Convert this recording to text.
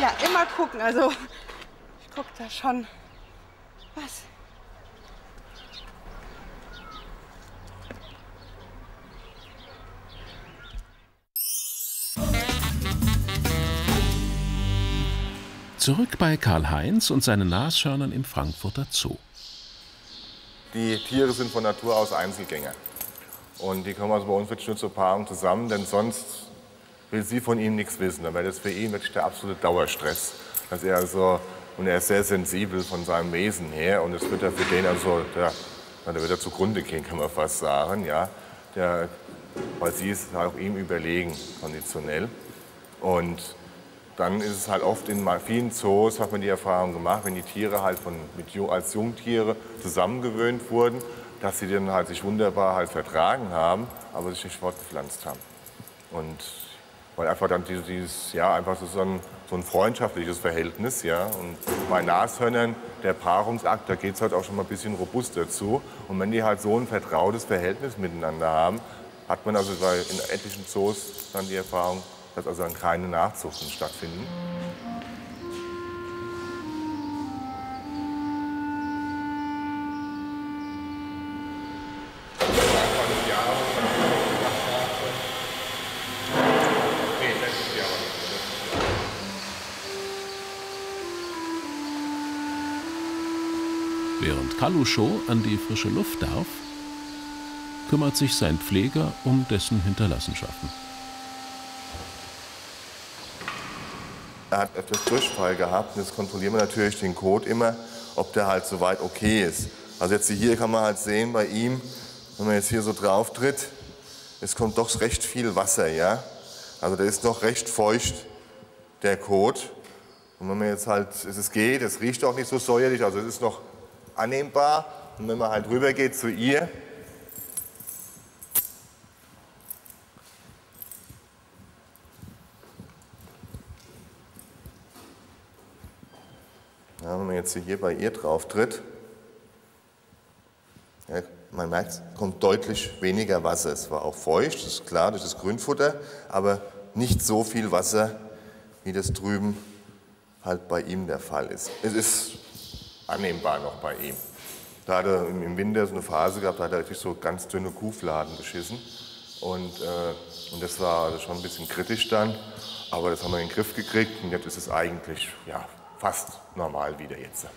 ja immer gucken. Also ich gucke da schon. Was? Zurück bei Karl-Heinz und seinen Nashörnern im Frankfurter Zoo. Die Tiere sind von Natur aus Einzelgänger. Und die kommen also bei uns wirklich nur zur Paarung zusammen, denn sonst will sie von ihm nichts wissen. Dann wäre das für ihn wirklich der absolute Dauerstress. Dass er also, und er ist sehr sensibel von seinem Wesen her und es wird ja für den also, der wird er zugrunde gehen, kann man fast sagen. Ja. Weil sie ist auch ihm überlegen, konditionell. Und dann ist es halt oft in vielen Zoos, hat man die Erfahrung gemacht, wenn die Tiere halt als Jungtiere zusammengewöhnt wurden, dass sie dann halt sich wunderbar halt vertragen haben, aber sich nicht fortgepflanzt haben. Und weil einfach dann einfach so ein freundschaftliches Verhältnis, ja. Und bei Nashörnern, der Paarungsakt, da geht es halt auch schon mal ein bisschen robuster zu. Und wenn die halt so ein vertrautes Verhältnis miteinander haben, hat man also in etlichen Zoos dann die Erfahrung, dass also dann keine Nachzuchten stattfinden. Während Kaluscho an die frische Luft darf, kümmert sich sein Pfleger um dessen Hinterlassenschaften. Er hat öfters Durchfall gehabt und jetzt kontrollieren wir natürlich den Kot immer, ob der halt soweit okay ist. Also jetzt hier kann man halt sehen bei ihm, wenn man jetzt hier so drauf tritt, es kommt doch recht viel Wasser, ja. Also der ist noch recht feucht, der Kot. Und wenn man jetzt halt, es riecht auch nicht so säuerlich, also es ist noch annehmbar. Und wenn man halt rüber geht zu ihr, ja, wenn man jetzt hier bei ihr drauf tritt, ja, man merkt, es kommt deutlich weniger Wasser. Es war auch feucht, das ist klar, durch das Grünfutter, aber nicht so viel Wasser, wie das drüben halt bei ihm der Fall ist. Es ist annehmbar noch bei ihm. Da hat er im Winter so eine Phase gehabt, da hat er richtig so ganz dünne Kuhfladen geschissen. Und das war also schon ein bisschen kritisch dann, aber das haben wir in den Griff gekriegt und jetzt ist es eigentlich fast normal wieder jetzt.